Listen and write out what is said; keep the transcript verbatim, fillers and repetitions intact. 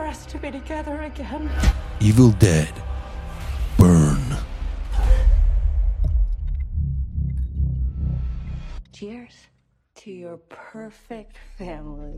us to be together again. Evil Dead. Burn. Cheers to your perfect family.